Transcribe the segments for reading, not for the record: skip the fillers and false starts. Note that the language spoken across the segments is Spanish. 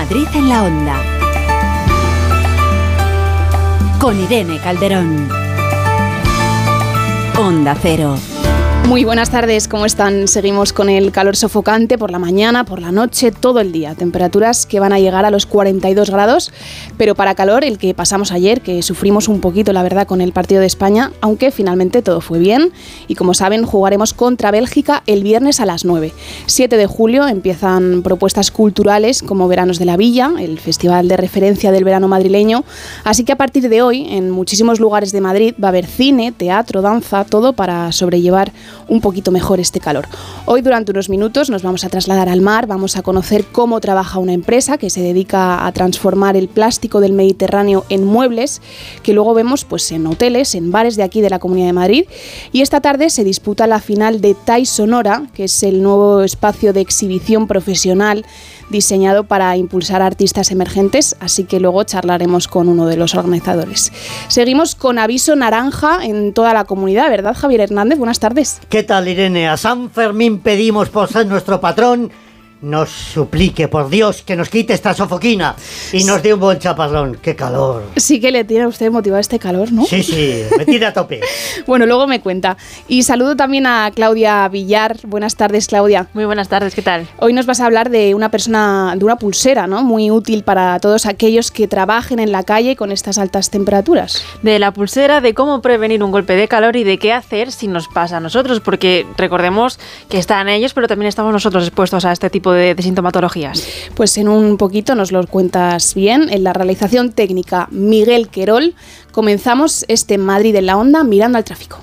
Madrid en la Onda. Con Irene Calderón. Onda Cero. Muy buenas tardes, ¿cómo están? Seguimos con el calor sofocante por la mañana, por la noche, todo el día. Temperaturas que van a llegar a los 42 grados, pero para calor el que pasamos ayer, que sufrimos un poquito, la verdad, con el partido de España, aunque finalmente todo fue bien. Y como saben, jugaremos contra Bélgica el viernes a las 9. 7 de julio empiezan propuestas culturales como Veranos de la Villa, el festival de referencia del verano madrileño. Así que a partir de hoy, en muchísimos lugares de Madrid va a haber cine, teatro, danza, todo para sobrellevar un poquito mejor este calor. Hoy durante unos minutos nos vamos a trasladar al mar, vamos a conocer cómo trabaja una empresa que se dedica a transformar el plástico del Mediterráneo en muebles, que luego vemos pues en hoteles, en bares de aquí de la Comunidad de Madrid. Y esta tarde se disputa la final de TAI Sonora, que es el nuevo espacio de exhibición profesional diseñado para impulsar a artistas emergentes, así que luego charlaremos con uno de los organizadores. Seguimos con aviso naranja en toda la comunidad, ¿verdad, Javier Hernández? Buenas tardes. ¿Qué tal, Irene? A San Fermín pedimos por ser nuestro patrón nos suplique, por Dios, que nos quite esta sofoquina y nos dé un buen chaparrón. ¡Qué calor! Sí que le tiene a usted motivado este calor, ¿no? Sí, me tira a tope. Bueno, luego me cuenta. Y saludo también a Claudia Villar. Buenas tardes, Claudia. Muy buenas tardes, ¿qué tal? Hoy nos vas a hablar de una pulsera, ¿no? Muy útil para todos aquellos que trabajen en la calle con estas altas temperaturas. De la pulsera, de cómo prevenir un golpe de calor y de qué hacer si nos pasa a nosotros, porque recordemos que están ellos, pero también estamos nosotros expuestos a este tipo de sintomatologías. Pues en un poquito nos lo cuentas bien. En la realización técnica, Miguel Querol. Comenzamos este Madrid en la Onda mirando al tráfico.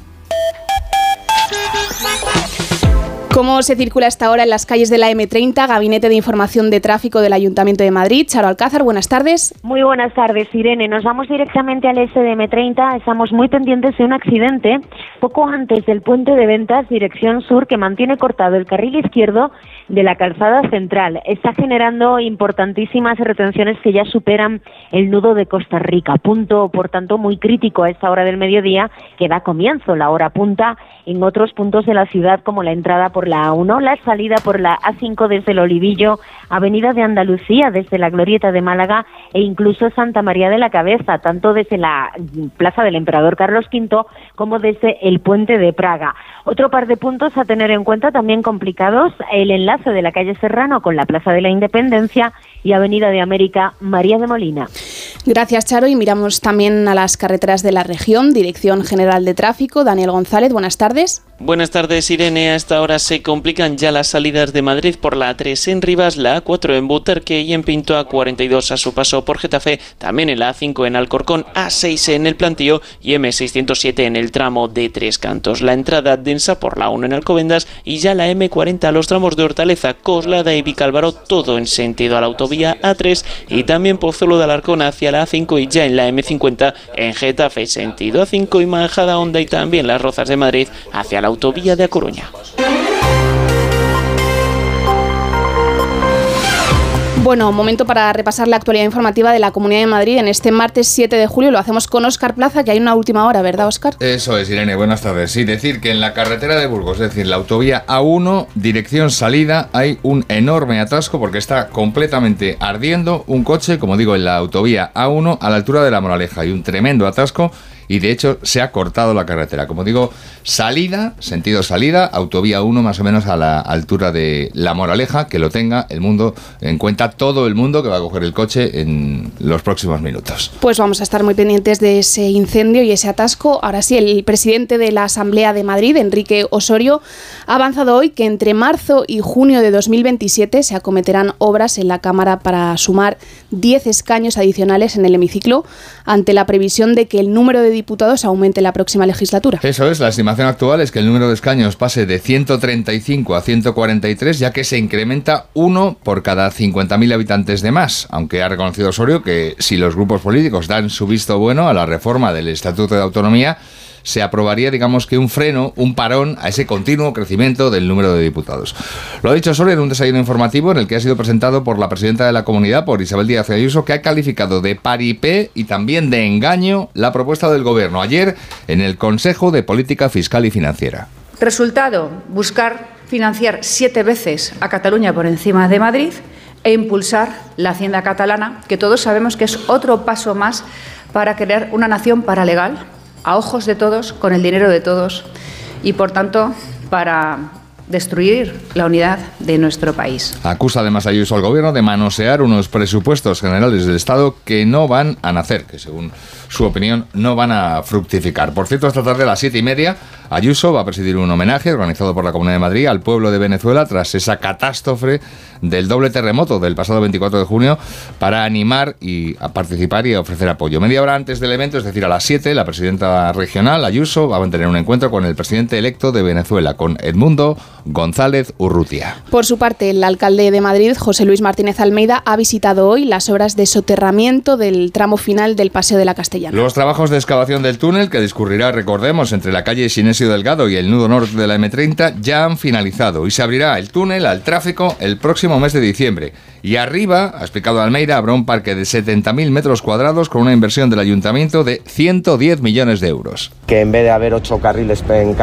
¿Cómo se circula a esta hora en las calles de la M30? Gabinete de Información de Tráfico del Ayuntamiento de Madrid. Charo Alcázar, buenas tardes. Muy buenas tardes, Irene. Nos vamos directamente al este de M30. Estamos muy pendientes de un accidente poco antes del puente de Ventas, dirección sur, que mantiene cortado el carril izquierdo de la calzada central. Está generando importantísimas retenciones que ya superan el nudo de Costa Rica. Punto, por tanto, muy crítico a esta hora del mediodía, que da comienzo la hora punta en otros puntos de la ciudad, como la entrada por la A1, la salida por la A5 desde el Olivillo, Avenida de Andalucía desde la Glorieta de Málaga e incluso Santa María de la Cabeza, tanto desde la Plaza del Emperador Carlos V como desde el Puente de Praga. Otro par de puntos a tener en cuenta también complicados: el enlace de la calle Serrano con la Plaza de la Independencia y Avenida de América María de Molina. Gracias, Charo, y miramos también a las carreteras de la región. Dirección General de Tráfico, Daniel González, buenas tardes. Buenas tardes, Irene. A esta hora se complican ya las salidas de Madrid por la A3 en Rivas, la A4 en Butarque y en Pinto, A42 a su paso por Getafe, también en la A5 en Alcorcón, A6 en el Plantío y M607 en el tramo de Tres Cantos. La entrada densa por la 1 en Alcobendas y ya la M40 a los tramos de Hortaleza, Coslada y Vicálvaro, todo en sentido a la autovía A3 y también Pozuelo de Alarcón hacia la A5 y ya en la M50 en Getafe, sentido A5 y Majada Honda y también Las Rozas de Madrid hacia la autovía de A Coruña. Bueno, momento para repasar la actualidad informativa de la Comunidad de Madrid en este martes 7 de julio. Lo hacemos con Óscar Plaza, que hay una última hora, ¿verdad, Óscar? Eso es, Irene, buenas tardes. Sí, decir que en la carretera de Burgos, es decir, la autovía A1, dirección salida, hay un enorme atasco porque está completamente ardiendo un coche, como digo, en la autovía A1 a la altura de La Moraleja. Hay un tremendo atasco y de hecho se ha cortado la carretera. Como digo, salida, sentido salida, autovía 1 más o menos a la altura de La Moraleja, que lo tenga el mundo en cuenta, todo el mundo que va a coger el coche en los próximos minutos. Pues vamos a estar muy pendientes de ese incendio y ese atasco. Ahora sí, el presidente de la Asamblea de Madrid, Enrique Osorio, ha avanzado hoy que entre marzo y junio de 2027 se acometerán obras en la Cámara para sumar 10 escaños adicionales en el hemiciclo, ante la previsión de que el número de diputados aumente la próxima legislatura. Eso es, la estimación actual es que el número de escaños pase de 135 a 143, ya que se incrementa uno por cada 50.000 habitantes de más, aunque ha reconocido Osorio que si los grupos políticos dan su visto bueno a la reforma del Estatuto de Autonomía, se aprobaría, digamos que un freno, un parón a ese continuo crecimiento del número de diputados. Lo ha dicho Osorio en un desayuno informativo en el que ha sido presentado por la presidenta de la comunidad, por Isabel Díaz Ayuso, que ha calificado de paripé y también de engaño la propuesta del Gobierno ayer en el Consejo de Política Fiscal y Financiera. Resultado, buscar financiar 7 veces a Cataluña por encima de Madrid, e impulsar la Hacienda catalana, que todos sabemos que es otro paso más para crear una nación paralegal, a ojos de todos, con el dinero de todos, y por tanto para destruir la unidad de nuestro país. Acusa además a Ayuso al gobierno de manosear unos presupuestos generales del Estado que no van a nacer, que según su opinión no van a fructificar. Por cierto, esta tarde a las 7:30 Ayuso va a presidir un homenaje organizado por la Comunidad de Madrid al pueblo de Venezuela tras esa catástrofe del doble terremoto del pasado 24 de junio para animar y a participar y a ofrecer apoyo. Media hora antes del evento, es decir, a las 7, la presidenta regional, Ayuso, va a mantener un encuentro con el presidente electo de Venezuela, con Edmundo González Urrutia. Por su parte, el alcalde de Madrid, José Luis Martínez Almeida, ha visitado hoy las obras de soterramiento del tramo final del Paseo de la Castellana. Los trabajos de excavación del túnel, que discurrirá, recordemos, entre la calle Sinesio Delgado y el nudo norte de la M30, ya han finalizado y se abrirá el túnel al tráfico el próximo mes de diciembre. Y arriba, ha explicado Almeida, habrá un parque de 70.000 metros cuadrados con una inversión del ayuntamiento de 110 millones de euros. Que en vez de haber 8 carriles en